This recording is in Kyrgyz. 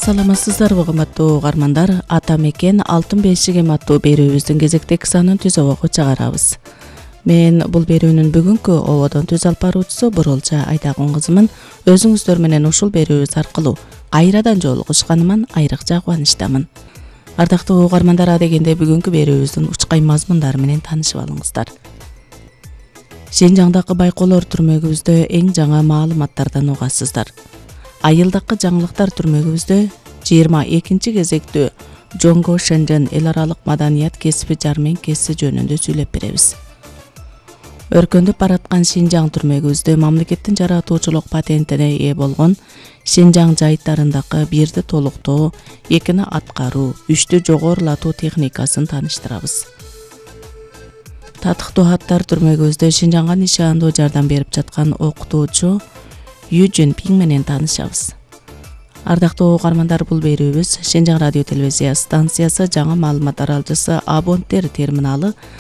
Саламатсыздарбы кымбаттуу угармандар, ата мекен алтын бешигим аттуу берүүбүздүн кезектеги санын түз обого чыгарабыз. Мен бул берүүнүн бүгүнкү ободон түз алып баруучусу Бурулча Айдагун кызымын. Өзүңүздөр менен ушул берүүбүз аркылуу кайрадан жолугушканыман айрыкча кубанычтамын. Ардактуу угармандар, адегенде бүгүнкү берүүбүздүн учкай мазмундары менен таанышып алыңыздар. Шинжаңдагы байкоолор түрмөгүбүздө эң жаңы маалыматтардан угасыздар. Айылдакы жаңылыктар түрмөгүбүздө 22 кезектүү Жонго Шенжен эл аралык маданият кесиби жарменкеси жөнүндө сүйлөп беребиз. Өркөндөп бараткан Шинжаң түрмөгүбүздө мамлекеттин жаратуучулук патентине ээ болгон Шинжаң жайыттарындагы бирди толуктоо, экини аткаруу, үчтү жогорулатуу техникасын тааныштырабыз. Татыктуу аттар түрмөгүбүздө Шинжаңга нишандуу жардам берип жаткан окутуучу Ю Жинпинг менен таанышабыз. Ардактуу угармандар, бул берүүбүз Шинжаң радио телевизия станциясы жаңы маалымат аралжысы абоненттер терминалы